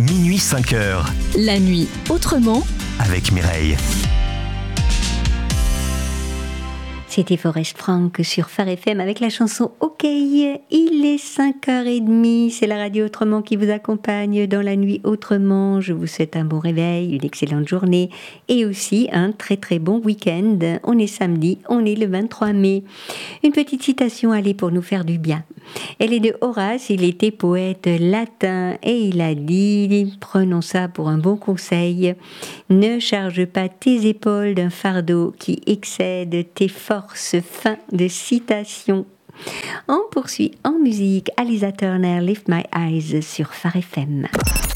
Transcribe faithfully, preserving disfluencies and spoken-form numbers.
Minuit cinq heures. La nuit autrement Avec Mireille. C'était Forest Frank sur Phare F M avec la chanson OK. Il est cinq heures trente, c'est la radio Autrement qui vous accompagne dans la nuit autrement. Je vous souhaite un bon réveil, une excellente journée et aussi un très très bon week-end. On est samedi, on est le vingt-trois mai. Une petite citation, allez, pour nous faire du bien. Elle est de Horace, il était poète latin et il a dit, prenons ça pour un bon conseil, ne charge pas tes épaules d'un fardeau qui excède tes forces. Fin de citation. On poursuit en musique. Aliza Turner, Lift My Eyes sur Phare F M.